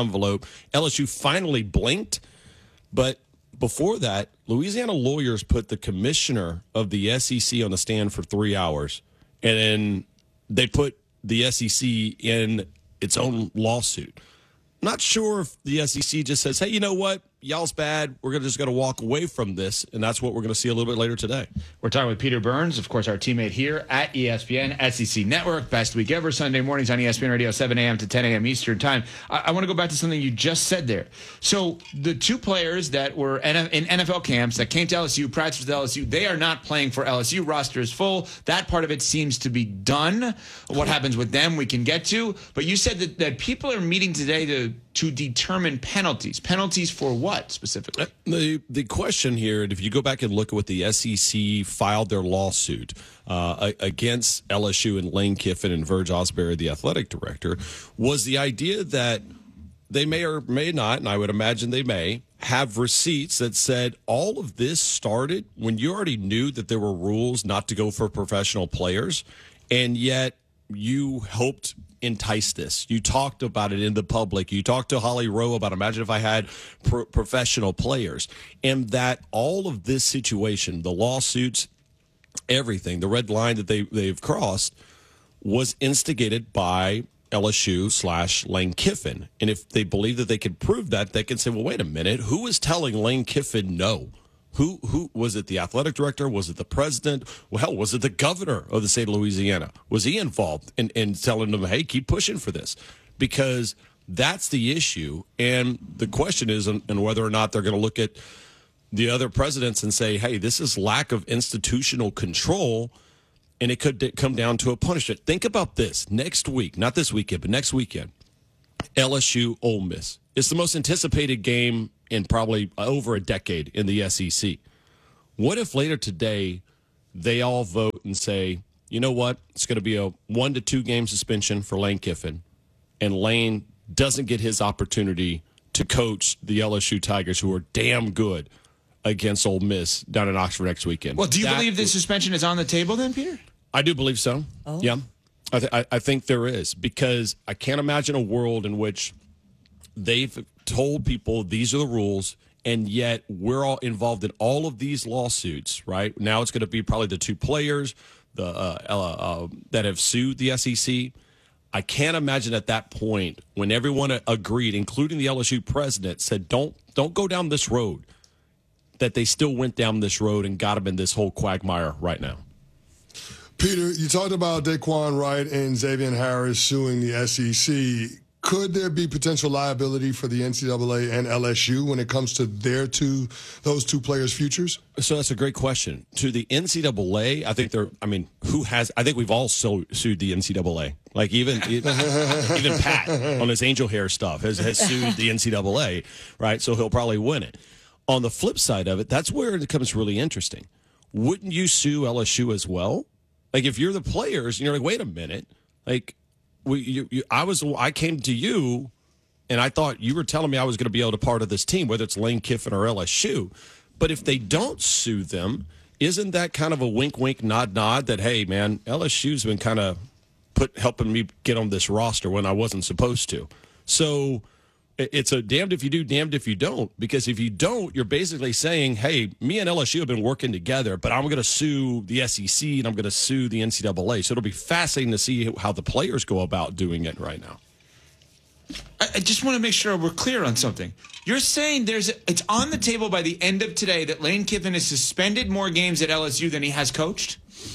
LSU finally blinked. But before that, Louisiana lawyers put the commissioner of the SEC on the stand for 3 hours. And then they put the SEC in its own lawsuit. Not sure if the SEC just says, hey, you know what? Y'all's bad. We're just going to walk away from this, and that's what we're going to see a little bit later today. We're talking with Peter Burns, of course, our teammate here at ESPN, SEC Network, best week ever, Sunday mornings on ESPN Radio, 7 a.m. to 10 a.m. Eastern time. I want to go back to something you just said there. So the two players that were in NFL camps that came to LSU, practiced with LSU, they are not playing for LSU. Roster is full. That part of it seems to be done. What happens with them we can get to. But you said that people are meeting today to determine penalties. Penalties for what specifically? The question here, if you go back and look at what the SEC filed their lawsuit against LSU and Lane Kiffin and Verge Osbury, the athletic director, was the idea that they may or may not, and I would imagine they may, have receipts that said all of this started when you already knew that there were rules not to go for professional players, and yet you hoped entice this. You talked about it in the public. You talked to Holly Rowe about, imagine if I had professional players. And that all of this situation, the lawsuits, everything, the red line that they've crossed, was instigated by LSU/Lane Kiffin. And if they believe that they could prove that, they can say, well, wait a minute, who is telling Lane Kiffin no? Who was it? The athletic director? Was it the president? Well, hell, was it the governor of the state of Louisiana? Was he involved in telling them, hey, keep pushing for this? Because that's the issue. And the question is and whether or not they're going to look at the other presidents and say, hey, this is lack of institutional control, and it could come down to a punishment. Think about this. Next week, not this weekend, but next weekend, LSU Ole Miss. It's the most anticipated game in probably over a decade in the SEC. What if later today they all vote and say, you know what, it's going to be a 1 to 2 game suspension for Lane Kiffin, and Lane doesn't get his opportunity to coach the LSU Tigers, who are damn good, against Ole Miss down in Oxford next weekend. Well, do you believe this suspension is on the table then, Peter? I do believe so. Oh. Yeah. I think there is, because I can't imagine a world in which they've told people these are the rules, and yet we're all involved in all of these lawsuits, right? Now it's going to be probably the 2 players that have sued the SEC. I can't imagine at that point when everyone agreed, including the LSU president, said don't go down this road, that they still went down this road and got them in this whole quagmire right now. Peter, you talked about Daquan Wright and Xavier Harris suing the SEC. Could there be potential liability for the NCAA and LSU when it comes to those two players' futures? So that's a great question. To the NCAA, I think we've all sued the NCAA. Like even Pat on his angel hair stuff has sued the NCAA, right? So he'll probably win it. On the flip side of it, that's where it becomes really interesting. Wouldn't you sue LSU as well? Like, if you're the players and you're like, wait a minute, like I came to you and I thought you were telling me I was going to be able to part of this team, whether it's Lane Kiffin or LSU. But if they don't sue them, isn't that kind of a wink, wink, nod, nod that, hey, man, LSU's been kind of helping me get on this roster when I wasn't supposed to? So it's a damned if you do, damned if you don't, because if you don't, you're basically saying, hey, me and LSU have been working together, but I'm going to sue the SEC and I'm going to sue the NCAA. So it'll be fascinating to see how the players go about doing it right now. I just want to make sure we're clear on something. You're saying it's on the table by the end of today that Lane Kiffin has suspended more games at LSU than he has coached?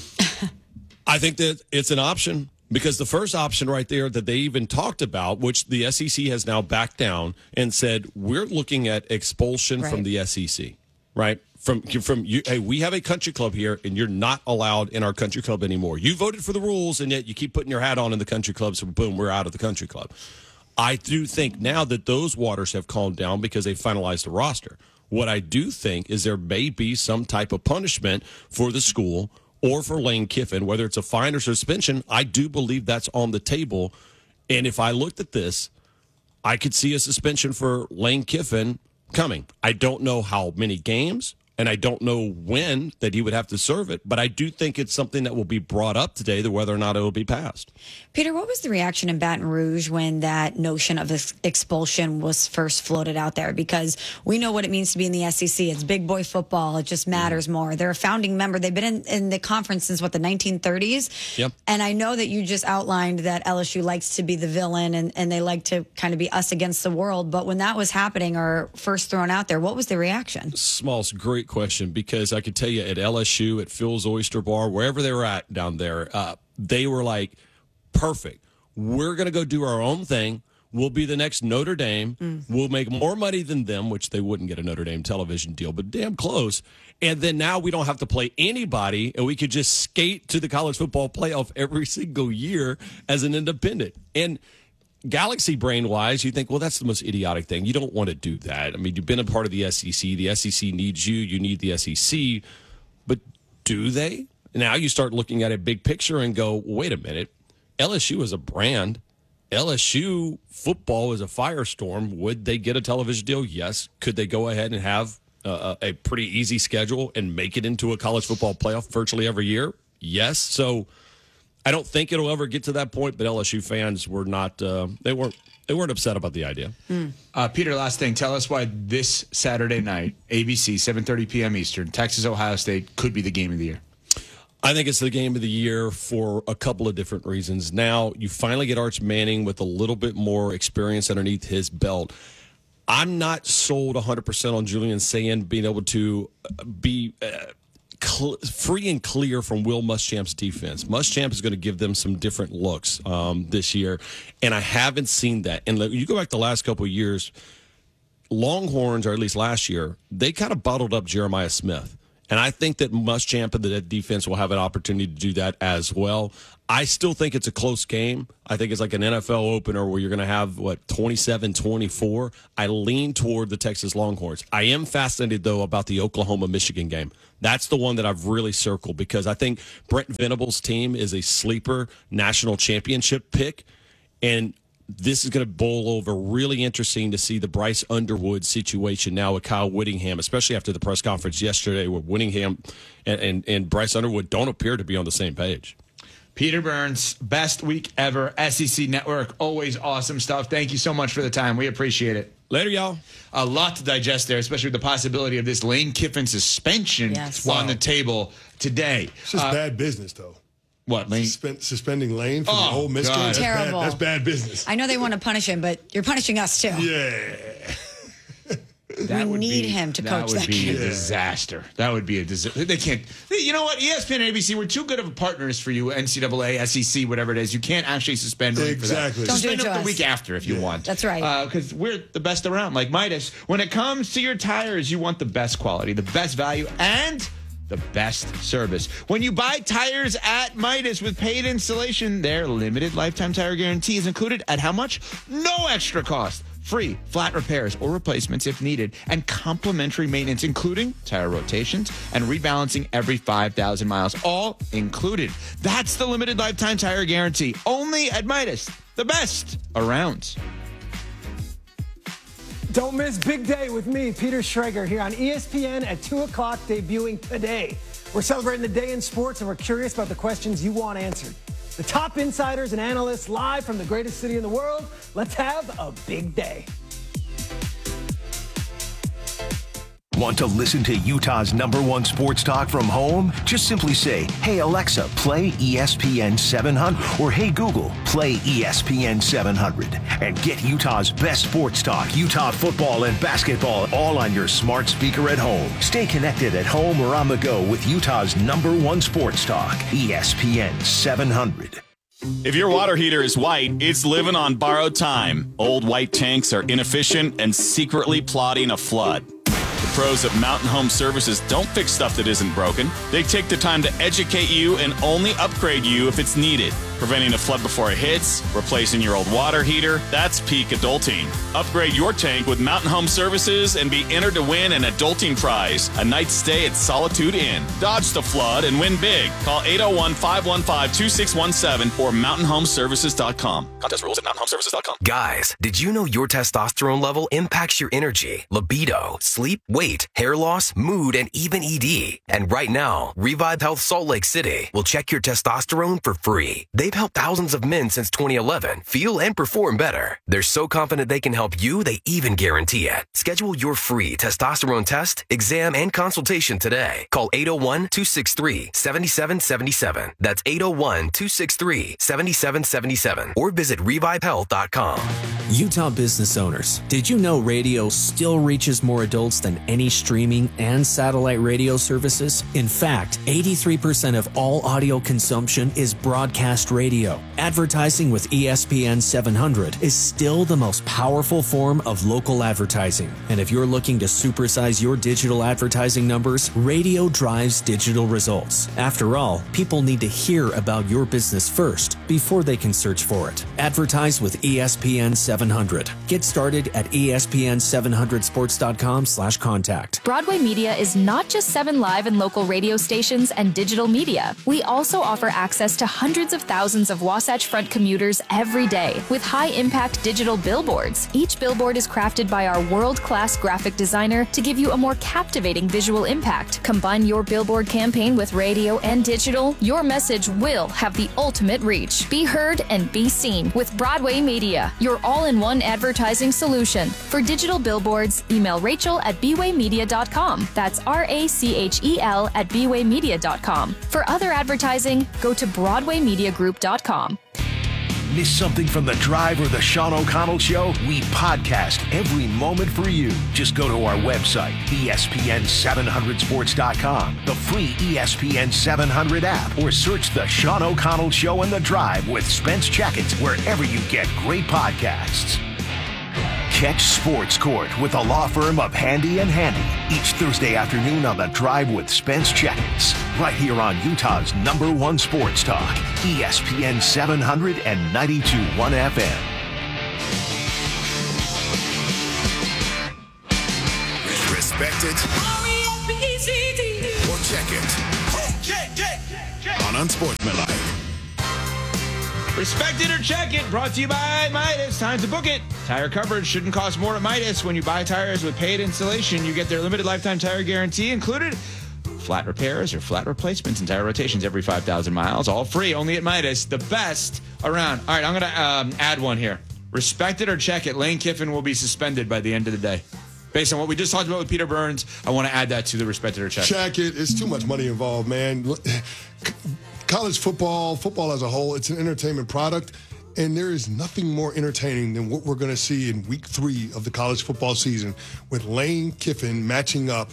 I think that it's an option. Because the first option right there that they even talked about, which the SEC has now backed down and said, we're looking at expulsion from the SEC, right? From you, hey, we have a country club here, and you're not allowed in our country club anymore. You voted for the rules, and yet you keep putting your hat on in the country club, so boom, we're out of the country club. I do think now that those waters have calmed down because they finalized the roster. What I do think is there may be some type of punishment for the school or for Lane Kiffin, whether it's a fine or suspension. I do believe that's on the table. And if I looked at this, I could see a suspension for Lane Kiffin coming. I don't know how many games, and I don't know when that he would have to serve it, but I do think it's something that will be brought up today, that whether or not it will be passed. Peter, what was the reaction in Baton Rouge when that notion of expulsion was first floated out there? Because we know what it means to be in the SEC. It's big boy football. It just matters more. They're a founding member. They've been in the conference since, the 1930s? Yep. And I know that you just outlined that LSU likes to be the villain and they like to kind of be us against the world. But when that was happening or first thrown out there, what was the reaction? Smalls, great question, because I could tell you at LSU, at Phil's Oyster Bar, wherever they were at down there, they were like, perfect. We're going to go do our own thing. We'll be the next Notre Dame. We'll make more money than them, which they wouldn't get a Notre Dame television deal, but damn close. And then now we don't have to play anybody, and we could just skate to the college football playoff every single year as an independent. And galaxy brain-wise, you think, well, that's the most idiotic thing. You don't want to do that. I mean, you've been a part of the SEC. The SEC needs you. You need the SEC. But do they? Now you start looking at a big picture and go, wait a minute. LSU is a brand. LSU football is a firestorm. Would they get a television deal? Yes. Could they go ahead and have a pretty easy schedule and make it into a college football playoff virtually every year? Yes. So I don't think it'll ever get to that point, but LSU fans were not they weren't upset about the idea. Peter, last thing, tell us why this Saturday night, ABC, 7:30 p.m. Eastern, Texas Ohio State could be the game of the year. I think it's the game of the year for a couple of different reasons. Now, you finally get Arch Manning with a little bit more experience underneath his belt. I'm not sold 100% on Julian Sayin being able to be free and clear from Will Muschamp's defense. Muschamp is going to give them some different looks this year, and I haven't seen that. And you go back the last couple of years, Longhorns, or at least last year, they kind of bottled up Jeremiah Smith. And I think that Muschamp and the defense will have an opportunity to do that as well. I still think it's a close game. I think it's like an NFL opener where you're going to have, 27-24. I lean toward the Texas Longhorns. I am fascinated, though, about the Oklahoma-Michigan game. That's the one that I've really circled because I think Brent Venables' team is a sleeper national championship pick. And this is going to bowl over. Really interesting to see the Bryce Underwood situation now with Kyle Whittingham, especially after the press conference yesterday where Whittingham and Bryce Underwood don't appear to be on the same page. Peter Burns, best week ever. SEC Network, always awesome stuff. Thank you so much for the time. We appreciate it. Later, y'all. A lot to digest there, especially with the possibility of this Lane Kiffin suspension on the table today. It's just bad business, though. What, Lane? Suspending Lane for the whole Miss game? Terrible. That's bad business. I know they want to punish him, but you're punishing us too. Yeah. We need him to coach that would be game. a disaster. That would be a disaster. They can't. You know what? ESPN and ABC, we're too good of partners for you. NCAA, SEC, whatever it is. You can't actually suspend Lane for that. Don't Suspend do it him to the us. week after if you want. That's right. Because we're the best around. Like Midas, when it comes to your tires, you want the best quality, the best value, and the best service. When you buy tires at Midas with paid installation, their limited lifetime tire guarantee is included at how much? No extra cost. Free flat repairs or replacements if needed, and complimentary maintenance, including tire rotations and rebalancing every 5,000 miles, all included. That's the limited lifetime tire guarantee, only at Midas, the best around. Don't miss Big Day with me, Peter Schrager, here on ESPN at 2 o'clock, debuting today. We're celebrating the day in sports, and we're curious about the questions you want answered. The top insiders and analysts live from the greatest city in the world. Let's have a big day. Want to listen to Utah's #1 sports talk from home? Just simply say, "Hey Alexa, play ESPN 700," or "Hey Google, play ESPN 700," and get Utah's best sports talk, Utah football and basketball, all on your smart speaker at home. Stay connected at home or on the go with Utah's #1 sports talk, ESPN 700. If your water heater is white, it's living on borrowed time. Old white tanks are inefficient and secretly plotting a flood. The pros at Mountain Home Services don't fix stuff that isn't broken. They take the time to educate you and only upgrade you if it's needed. Preventing a flood before it hits, replacing your old water heater, that's peak adulting. Upgrade your tank with Mountain Home Services and be entered to win an adulting prize, a night's stay at Solitude Inn. Dodge the flood and win big. Call 801-515-2617 or mountainhomeservices.com. Contest rules at mountainhomeservices.com. Guys, did you know your testosterone level impacts your energy, libido, sleep, weight, hair loss, mood, and even ED? And right now, Revive Health Salt Lake City will check your testosterone for free. They've helped thousands of men since 2011 feel and perform better. They're so confident they can help you, they even guarantee it. Schedule your free testosterone test, exam, and consultation today. Call 801-263-7777. That's 801-263-7777. Or visit revivehealth.com. Utah business owners, did you know radio still reaches more adults than any streaming and satellite radio services? In fact, 83% of all audio consumption is broadcast radio. Advertising with ESPN 700 is still the most powerful form of local advertising. And if you're looking to supersize your digital advertising numbers, radio drives digital results. After all, people need to hear about your business first before they can search for it. Advertise with ESPN 700. Get started at ESPN700sports.com/contact. Broadway Media is not just 7 live and local radio stations and digital media. We also offer access to hundreds of thousands of Wasatch Front commuters every day with high-impact digital billboards. Each billboard is crafted by our world-class graphic designer to give you a more captivating visual impact. Combine your billboard campaign with radio and digital, your message will have the ultimate reach. Be heard and be seen with Broadway Media, your all-in-one advertising solution. For digital billboards, email Rachel at bwaymedia.com bwaymedia.com. That's RACHEL at bwaymedia.com. For other advertising, go to BroadwayMediaGroup.com. Miss something from The Drive or the Sean O'Connell Show? We podcast every moment for you. Just go to our website, ESPN700sports.com, the free ESPN 700 app, or search The Sean O'Connell Show and The Drive with Spence Checkett wherever you get great podcasts. Catch Sports Court with the law firm of Handy and Handy each Thursday afternoon on The Drive with Spence Checkett, right here on Utah's #1 sports talk, ESPN 700 and 92.1 FM. Respect it or check it on Unsportsmanlike. Respect it or check it. Brought to you by Midas. Time to book it. Tire coverage shouldn't cost more at Midas. When you buy tires with paid installation, you get their limited lifetime tire guarantee included. Flat repairs or flat replacements and tire rotations every 5,000 miles. All free, only at Midas. The best around. All right, I'm going to add one here. Respect it or check it. Lane Kiffin will be suspended by the end of the day. Based on what we just talked about with Peter Burns, I want to add that to the respect it or check it. Check it. It's too much money involved, man. College football as a whole, it's an entertainment product, and there is nothing more entertaining than what we're going to see in week 3 of the college football season with Lane Kiffin matching up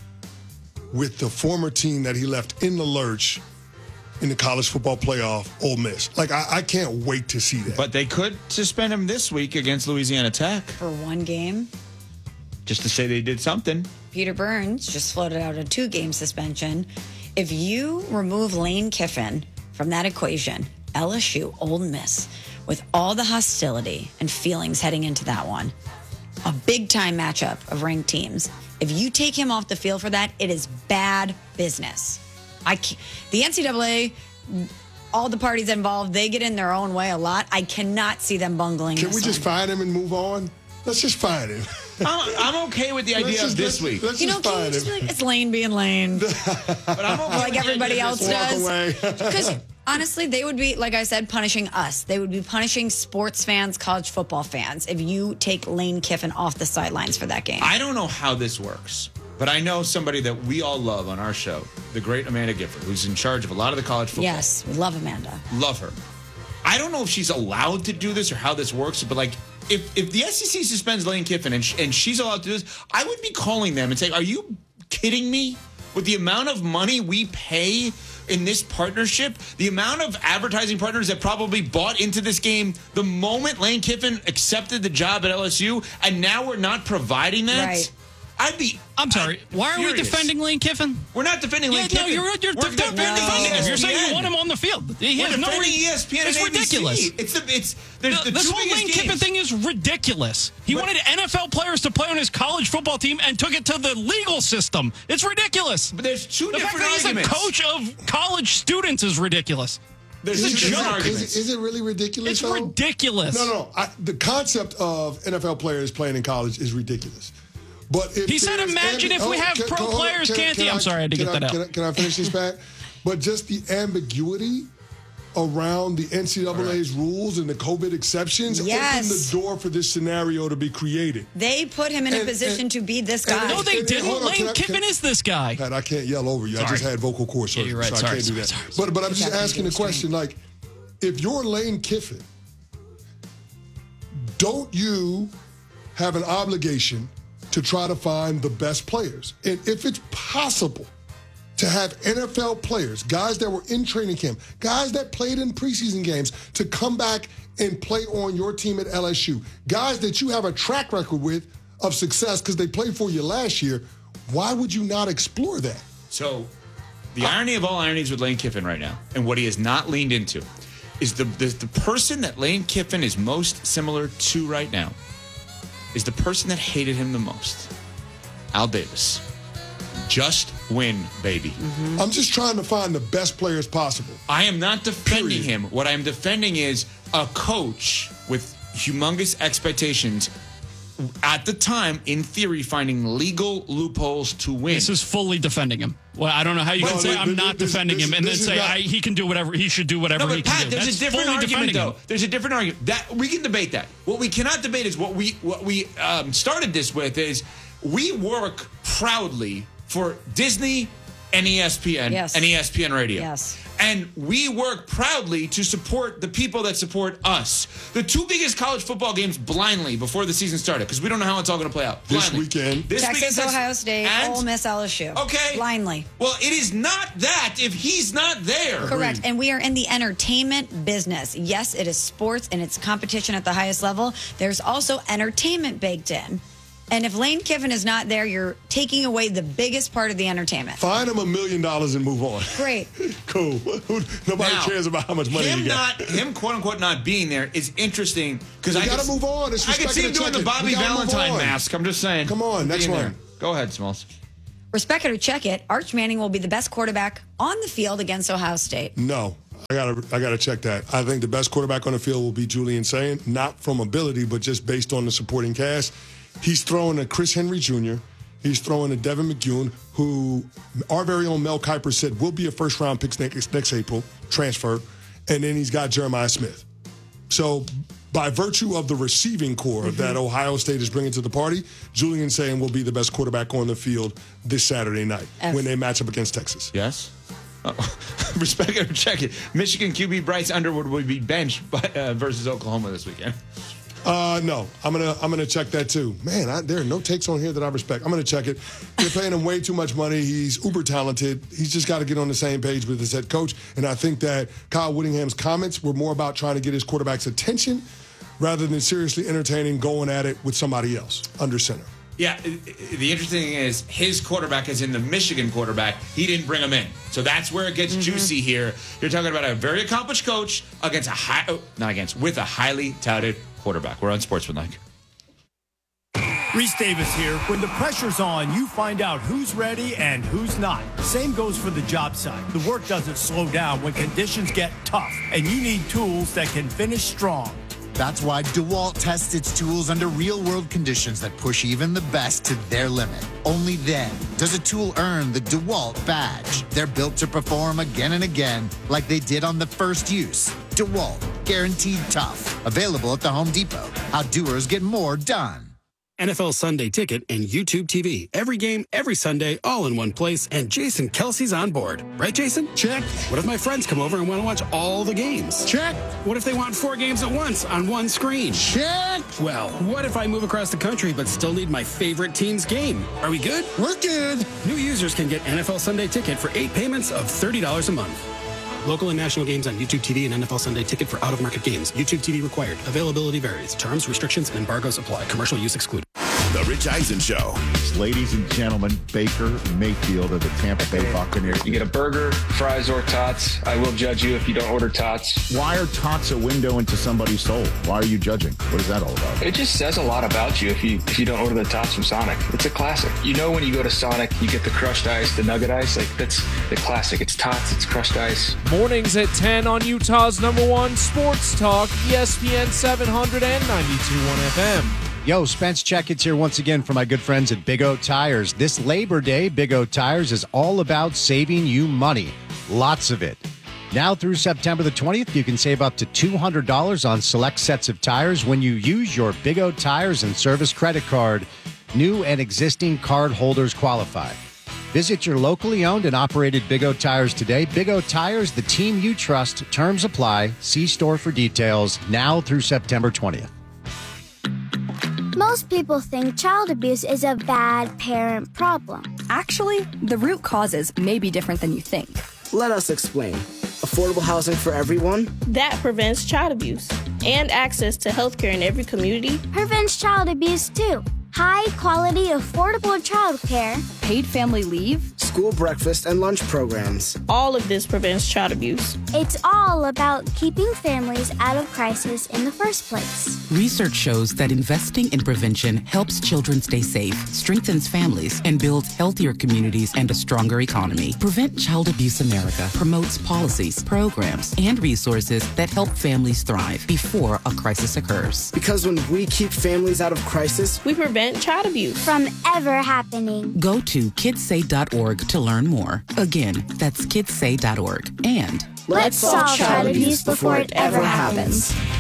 with the former team that he left in the lurch in the college football playoff, Ole Miss. Like, I can't wait to see that. But they could suspend him this week against Louisiana Tech. For one game. Just to say they did something. Peter Burns just floated out a 2-game suspension. If you remove Lane Kiffin from that equation, LSU, Ole Miss, with all the hostility and feelings heading into that one, a big-time matchup of ranked teams, if you take him off the field for that, it is bad business. The NCAA, all the parties involved, they get in their own way a lot. I cannot see them bungling Can this we just fine him and move on? Let's just fine him. I'm okay with the idea of this week. Let's can you just be like, it's Lane being Lane. But I'm okay like everybody else does. Walk Because honestly, they would be, like I said, punishing us. They would be punishing sports fans, college football fans, if you take Lane Kiffin off the sidelines for that game. I don't know how this works, but I know somebody that we all love on our show, the great Amanda Gifford, who's in charge of a lot of the college football. Yes, we love Amanda. Love her. I don't know if she's allowed to do this or how this works, but like, if the SEC suspends Lane Kiffin and she's allowed to do this, I would be calling them and saying, are you kidding me? With the amount of money we pay in this partnership, the amount of advertising partners that probably bought into this game the moment Lane Kiffin accepted the job at LSU, and now we're not providing that? Right. I'm sorry. Why are we defending Lane Kiffin? We're not defending Lane Kiffin. No, you're defending him. You're saying you want him on the field. He We're has no defending ESPN It's and ridiculous. ABC. This whole Lane Kiffin thing is ridiculous. He wanted NFL players to play on his college football team and took it to the legal system. It's ridiculous. But there's two the different fact that arguments. He's a coach of college students is ridiculous. There's It's a two different joke. arguments. Is it really ridiculous? It's though? ridiculous. No. The concept of NFL players playing in college is ridiculous. But if He said, there's imagine if we have pro players, can't he? I'm sorry, I had to get that out. Can I finish this, Pat? But just the ambiguity around the NCAA's rules and the COVID exceptions opened the door for this scenario to be created. They put him in a position to be this guy. No, they didn't. Lane Kiffin is this guy. Pat, I can't yell over you. Sorry. I just had vocal cord surgery, you're right. so I can't do that. Sorry. But I'm just asking the question, like, if you're Lane Kiffin, don't you have an obligation to try to find the best players? And if it's possible to have NFL players, guys that were in training camp, guys that played in preseason games, to come back and play on your team at LSU, guys that you have a track record with of success because they played for you last year, why would you not explore that? So, the irony of all ironies with Lane Kiffin right now, and what he has not leaned into, is the person that Lane Kiffin is most similar to right now is the person that hated him the most, Al Davis. Just win, baby. Mm-hmm. I'm just trying to find the best players possible. I am not defending him. What I am defending is a coach with humongous expectations at the time, in theory, finding legal loopholes to win. This is fully defending him. Well, I don't know how you can say I'm not defending him and then say he can do whatever, he should do whatever he can do. There's That's a different fully argument, defending though. him. There's a different argument. That we can debate that. What we cannot debate is what we started this with is we work proudly for Disney and ESPN and ESPN Radio. Yes. And we work proudly to support the people that support us. The two biggest college football games blindly before the season started, because we don't know how it's all going to play out. Blindly. Texas, Ohio State, Ole Miss, LSU. Okay. Blindly. Well, it is not that if he's not there. Correct. And we are in the entertainment business. Yes, it is sports and it's competition at the highest level. There's also entertainment baked in. And if Lane Kiffin is not there, you're taking away the biggest part of the entertainment. Find him $1 million and move on. Great. Cool. Nobody cares about how much money you got. Him, quote unquote, not being there is interesting because I got to move on. I can see him doing the Bobby Valentine mask. I'm just saying. Come on, next one. There. Go ahead, Smalls. Respect it or check it. Arch Manning will be the best quarterback on the field against Ohio State. No. I gotta check that. I think the best quarterback on the field will be Julian Sayin, not from ability, but just based on the supporting cast. He's throwing to Chris Henry Jr. He's throwing to Devin McGoon, who our very own Mel Kiper said will be a first-round pick next April, transfer. And then he's got Jeremiah Smith. So by virtue of the receiving core that Ohio State is bringing to the party, Julian Sayin will be the best quarterback on the field this Saturday night when they match up against Texas. Yes. Respect it or check it. Michigan QB Bryce Underwood will be benched versus Oklahoma this weekend. No, I'm gonna check that too. Man, there are no takes on here that I respect. I'm gonna check it. They're paying him way too much money. He's uber talented. He's just got to get on the same page with his head coach. And I think that Kyle Whittingham's comments were more about trying to get his quarterback's attention rather than seriously entertaining going at it with somebody else under center. Yeah, the interesting thing is his quarterback is in the Michigan quarterback. He didn't bring him in. So that's where it gets juicy here. You're talking about a very accomplished coach against with a highly touted quarterback. We're on Sportsmanlike. Reese Davis here. When the pressure's on, you find out who's ready and who's not. Same goes for the job site. The work doesn't slow down when conditions get tough, and you need tools that can finish strong. That's why DeWalt tests its tools under real-world conditions that push even the best to their limit. Only then does a tool earn the DeWalt badge. They're built to perform again and again like they did on the first use. DeWalt, guaranteed tough. Available at the Home Depot. How doers get more done. NFL Sunday Ticket and YouTube TV. Every game, every Sunday, all in one place, and Jason Kelsey's on board. Right, Jason? Check. What if my friends come over and want to watch all the games? Check. What if they want 4 games at once on one screen? Check. Well, what if I move across the country but still need my favorite team's game? Are we good? We're good. New users can get NFL Sunday Ticket for 8 payments of $30 a month. Local and national games on YouTube TV and NFL Sunday Ticket for out-of-market games. YouTube TV required. Availability varies. Terms, restrictions, and embargoes apply. Commercial use excluded. The Rich Eisen Show. Ladies and gentlemen, Baker Mayfield of the Tampa Bay Buccaneers. You get a burger, fries, or tots. I will judge you if you don't order tots. Why are tots a window into somebody's soul? Why are you judging? What is that all about? It just says a lot about you if you don't order the tots from Sonic. It's a classic. You know when you go to Sonic, you get the crushed ice, the nugget ice. Like, that's the classic. It's tots, it's crushed ice. Mornings at 10 on Utah's #1 sports talk, ESPN 700 and 92.1 FM. Yo, Spence Checkets here once again for my good friends at Big O Tires. This Labor Day, Big O Tires is all about saving you money. Lots of it. Now through September the 20th, you can save up to $200 on select sets of tires when you use your Big O Tires and Service credit card. New and existing card holders qualify. Visit your locally owned and operated Big O Tires today. Big O Tires, the team you trust. Terms apply. See store for details. Now through September 20th. Most people think child abuse is a bad parent problem. Actually, the root causes may be different than you think. Let us explain. Affordable housing for everyone? That prevents child abuse. And access to healthcare in every community prevents child abuse too. High quality, affordable childcare. Paid family leave. School breakfast and lunch programs. All of this prevents child abuse. It's all about keeping families out of crisis in the first place. Research shows that investing in prevention helps children stay safe, strengthens families, and builds healthier communities and a stronger economy. Prevent Child Abuse America promotes policies, programs, and resources that help families thrive before a crisis occurs. Because when we keep families out of crisis, we prevent child abuse from ever happening. Go to kidssay.org to learn more. Again, that's kidssay.org. And let's solve child abuse before it ever happens.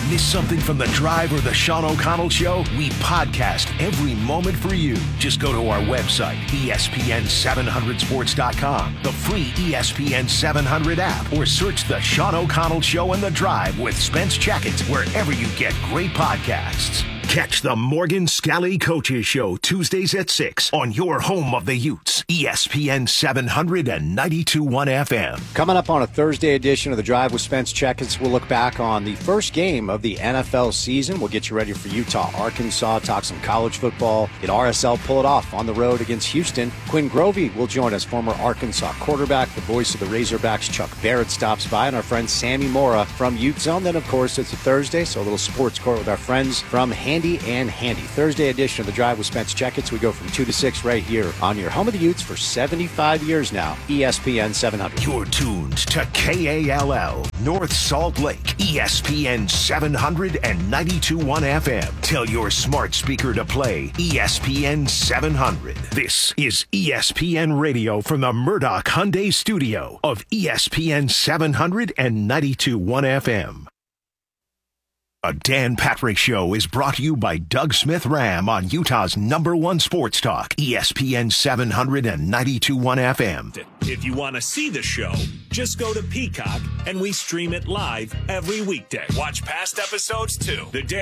Miss something from The Drive or The Sean O'Connell Show? We podcast every moment for you. Just go to our website, ESPN700sports.com, the free ESPN 700 app, or search The Sean O'Connell Show and The Drive with Spence Checkett wherever you get great podcasts. Catch the Morgan Scally Coaches Show Tuesdays at 6 on your home of the Utes, ESPN 700 and 92.1 FM. Coming up on a Thursday edition of The Drive with Spence Checkett, we'll look back on the first game of the NFL season. We'll get you ready for Utah, Arkansas, talk some college football, get RSL pull it off on the road against Houston. Quinn Grovey will join us, former Arkansas quarterback, the voice of the Razorbacks. Chuck Barrett stops by, and our friend Sammy Mora from Ute Zone. Then, of course, it's a Thursday, so a little sports court with our friends from Handy and Handy. Thursday edition of The Drive with Spence Checkett. We go from 2 to 6 right here on your home of the Utes for 75 years now, ESPN 700. You're tuned to KALL, North Salt Lake, ESPN 700 and 92.1 FM. Tell your smart speaker to play ESPN 700. This is ESPN Radio from the Murdoch Hyundai studio of ESPN 700 and 92.1 FM. A Dan Patrick Show is brought to you by Doug Smith Ram on Utah's #1 sports talk, ESPN 700 and 92.1 FM. If you want to see the show, just go to Peacock and we stream it live every weekday. Watch past episodes too. The